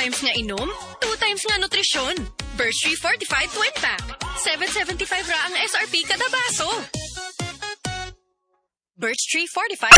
times nga inom, 2 times nga nutrisyon. Birch Tree Fortified Twin Pack. 7.75 ra ang SRP kada baso. Birch Tree Fortified